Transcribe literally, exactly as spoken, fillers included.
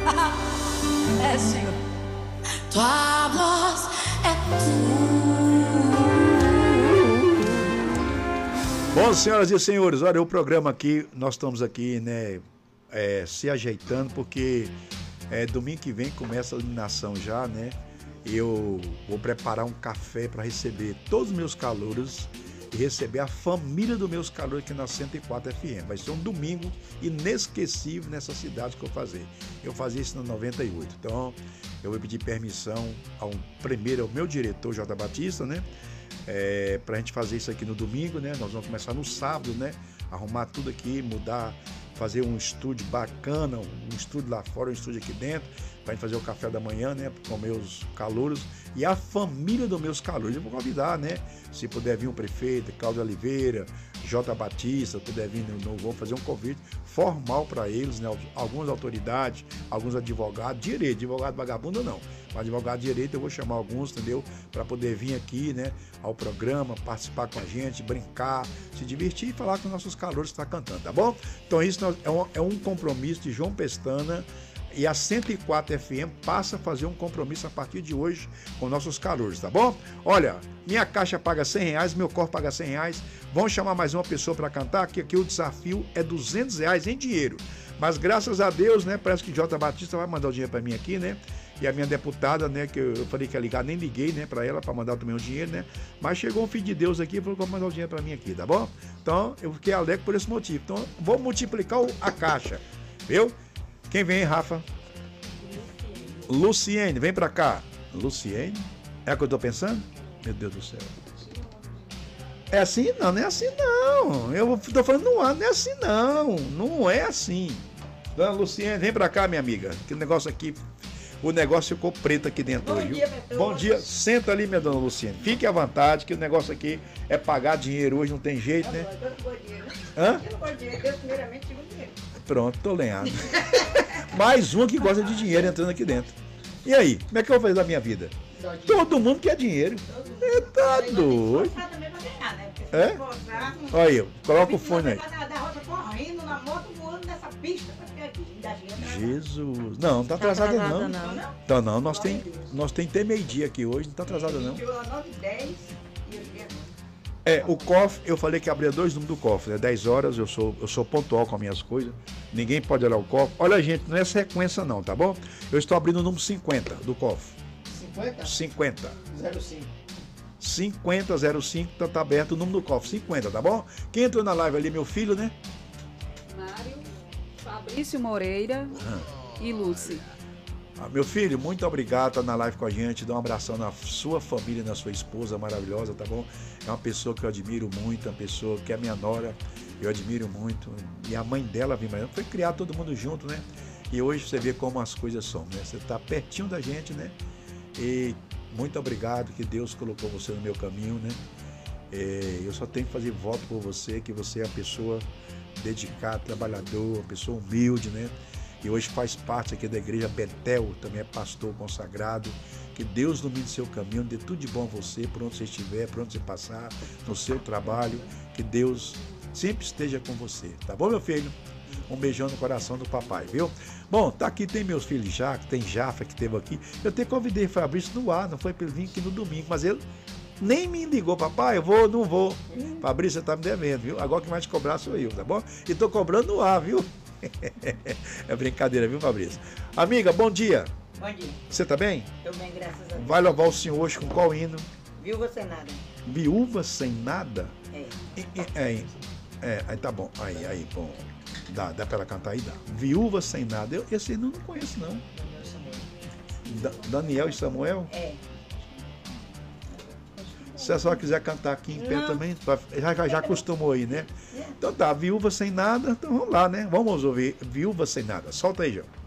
É, Senhor. Tua voz é tu. Bom, senhoras e senhores, olha, o programa aqui, nós estamos aqui, né, é, se ajeitando, porque é, domingo que vem começa a iluminação já, né? Eu vou preparar um café para receber todos os meus calouros e receber a família dos meus calouros aqui na cento e quatro F M. Vai ser um domingo inesquecível nessa cidade que eu vou fazer. Eu fazia isso na noventa e oito. Então, eu vou pedir permissão ao primeiro, ao meu diretor, J. Batista, né? É, pra gente fazer isso aqui no domingo, né? Nós vamos começar no sábado, né? Arrumar tudo aqui, mudar, fazer um estúdio bacana, um estúdio lá fora, um estúdio aqui dentro, pra gente fazer o café da manhã, né? Com meus calouros e a família dos meus calouros. Eu vou convidar, né? Se puder vir o prefeito, Cláudio Oliveira, J. Batista, puder vir, não vou fazer um convite formal para eles, né? Algumas autoridades, alguns advogados, direito, advogado vagabundo não, mas advogado de direito eu vou chamar alguns, entendeu? Para poder vir aqui, né? Ao programa, participar com a gente, brincar, se divertir e falar com nossos calouros que estão cantando, tá bom? Então isso é um, é um compromisso de João Pestana. E a cento e quatro F M passa a fazer um compromisso a partir de hoje com nossos calouros, tá bom? Olha, minha caixa paga cem reais, meu corpo paga cem reais. Vamos chamar mais uma pessoa para cantar, que aqui o desafio é duzentos reais em dinheiro. Mas graças a Deus, né, parece que J. Batista vai mandar o dinheiro para mim aqui, né? E a minha deputada, né, que eu falei que ia ligar, nem liguei, né, para ela, para mandar também o dinheiro, né? Mas chegou um filho de Deus aqui e falou que vai mandar o dinheiro para mim aqui, tá bom? Então, eu fiquei alegre por esse motivo. Então, vou multiplicar a caixa, viu? Quem vem, Rafa? Luciene, vem pra cá. Luciene? É o que eu tô pensando? Meu Deus do céu. É assim? Não, não é assim não. Eu tô falando no ar, não é assim não. Não é assim. Dona Luciene, vem pra cá, minha amiga. Que o negócio aqui, o negócio ficou preto aqui dentro Bom hoje. dia, Viu? Bom dia. Senta ali, minha dona Luciene. Fique à vontade, que o negócio aqui é pagar dinheiro hoje, não tem jeito, né? Eu não gosto de dinheiro. Hã? Eu não gosto de dinheiro. Deus primeiramente, segundo dinheiro. Pronto, tô lenhado. Mais um que gosta de dinheiro entrando aqui dentro. E aí, como é que eu vou fazer da minha vida? Todo mundo quer dinheiro. Você tá doido. É? Olha aí, coloca o fone aí. Jesus. Não, não tá atrasada não. Então não, nós tem, nós tem até meio-dia aqui hoje, não tá atrasada não. É, o cofre, eu falei que abria dois números do cofre, né? dez horas, eu sou, eu sou pontual com as minhas coisas. Ninguém pode olhar o cofre. Olha, gente, não é sequência não, tá bom? Eu estou abrindo o número cinquenta do cofre. cinquenta? cinquenta. zero cinco. cinquenta zero cinco, tá, tá aberto o número do cofre, cinquenta, tá bom? Quem entrou na live ali, meu filho, né? Mário, Fabrício Moreira ah. e Lúcia. Ah, meu filho, muito obrigado, tá na live com a gente, dá um abração na sua família, na sua esposa maravilhosa, tá bom? É uma pessoa que eu admiro muito, uma pessoa que é minha nora, eu admiro muito, e a mãe dela, foi criar todo mundo junto, né? E hoje você vê como as coisas são, né? Você tá pertinho da gente, né? E muito obrigado, que Deus colocou você no meu caminho, né? É, eu só tenho que fazer voto por você, que você é uma pessoa dedicada, trabalhadora, uma pessoa humilde, né? E hoje faz parte aqui da igreja Betel, também é pastor consagrado. Que Deus ilumine seu caminho, dê tudo de bom a você, por onde você estiver, por onde você passar, no seu trabalho. Que Deus sempre esteja com você, tá bom, meu filho? Um beijão no coração do papai, viu? Bom, tá aqui, tem meus filhos já, tem Jafa que esteve aqui. Eu até convidei o Fabrício no ar, não foi para ele vir aqui no domingo, mas ele nem me ligou, papai, eu vou, não vou. Fabrício, você tá me devendo, viu? Agora quem vai te cobrar sou eu, tá bom? E tô cobrando no ar, viu? É brincadeira, viu, Fabrício? Amiga, bom dia. Bom dia. Você tá bem? Tô bem, graças a Deus. Vai louvar o senhor hoje com qual hino? Viúva sem nada. Viúva sem nada? É. É, é, aí tá bom. Aí, aí, bom. Dá, dá pra ela cantar aí? Dá. Viúva sem nada. Eu, esse hino eu não conheço, não. Daniel e Samuel. Da, Daniel e Samuel? É. Se a senhora quiser cantar aqui em pé também, já, já, já acostumou aí, né? Então tá, Viúva sem nada, então vamos lá, né? Vamos ouvir Viúva sem nada. Solta aí, João.